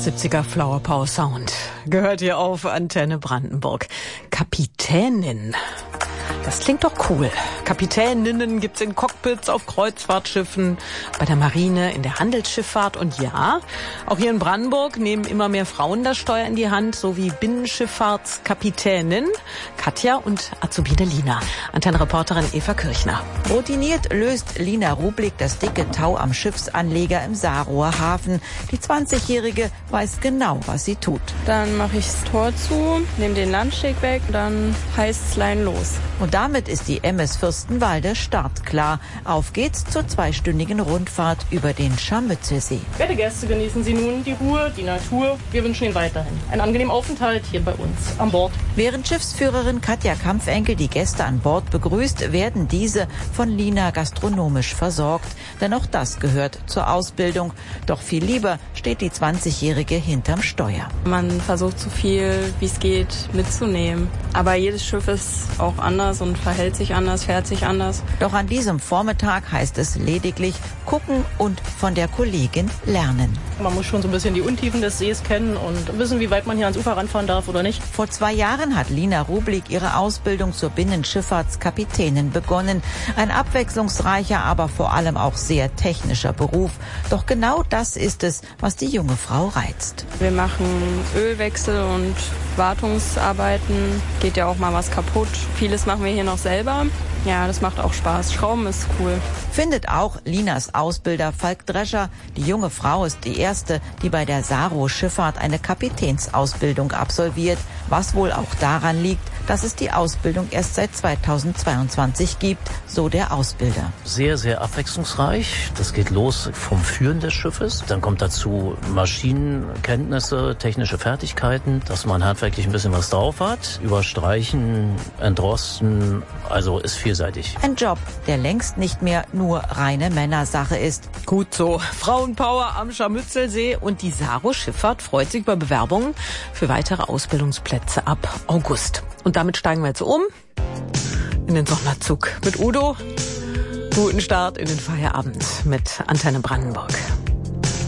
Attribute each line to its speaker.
Speaker 1: 70er Flower Power Sound. Gehört hier auf Antenne Brandenburg. Kapitänin. Das klingt doch cool. Kapitäninnen gibt's in Cockpits, auf Kreuzfahrtschiffen, bei der Marine, in der Handelsschifffahrt. Und ja, auch hier in Brandenburg nehmen immer mehr Frauen das Steuer in die Hand, so wie Binnenschifffahrtskapitänin Katja und Azubine Lina. Antenne-Reporterin Eva Kirchner.
Speaker 2: Routiniert löst Lina Rublik das dicke Tau am Schiffsanleger im Saarroher Hafen. Die 20-Jährige weiß genau, was sie tut.
Speaker 3: Dann mache ich das Tor zu, nehme den Landsteg weg, dann heißt es Lein los.
Speaker 2: Und damit ist die MS Fürstenwalde startklar. Auf geht's zur 2-stündigen Rundfahrt über den Scharmützelsee.
Speaker 4: Werte Gäste, genießen Sie nun die Ruhe, die Natur. Wir wünschen Ihnen weiterhin einen angenehmen Aufenthalt hier bei uns an Bord.
Speaker 2: Während Schiffsführerin Katja Kampfenkel die Gäste an Bord begrüßt, werden diese von Lina gastronomisch versorgt. Denn auch das gehört zur Ausbildung. Doch viel lieber steht die 20-Jährige hinterm Steuer.
Speaker 3: Man versucht so viel, wie es geht, mitzunehmen. Aber jedes Schiff ist auch anders und verhält sich anders, fährt sich anders.
Speaker 2: Doch an diesem Vormittag heißt es lediglich gucken und von der Kollegin lernen.
Speaker 4: Man muss schon so ein bisschen die Untiefen des Sees kennen und wissen, wie weit man hier ans Ufer ranfahren darf oder nicht.
Speaker 2: Vor 2 Jahren hat Lina Rublik ihre Ausbildung zur Binnenschifffahrtskapitänin begonnen. Ein abwechslungsreicher, aber vor allem auch sehr technischer Beruf. Doch genau das ist es, was die junge Frau reizt.
Speaker 3: Wir machen Ölwechsel und Wartungsarbeiten. Geht ja auch mal was kaputt. Vieles machen wir hier noch selber. Ja, das macht auch Spaß. Schrauben ist cool.
Speaker 2: Findet auch Linas Ausbilder Falk Drescher. Die junge Frau ist die erste, die bei der Saro Schifffahrt eine Kapitänsausbildung absolviert. Was wohl auch daran liegt, dass es die Ausbildung erst seit 2022 gibt, so der Ausbilder.
Speaker 5: Sehr, sehr abwechslungsreich. Das geht los vom Führen des Schiffes. Dann kommt dazu Maschinenkenntnisse, technische Fertigkeiten, dass man handwerklich ein bisschen was drauf hat. Überstreichen, entrosten, also ist vielseitig.
Speaker 2: Ein Job, der längst nicht mehr nur reine Männersache ist.
Speaker 1: Gut so. Frauenpower am Scharmützelsee und die Saro Schifffahrt freut sich über Bewerbungen für weitere Ausbildungsplätze ab August. Und damit steigen wir jetzt um in den Sonderzug mit Udo. Guten Start in den Feierabend mit Antenne Brandenburg.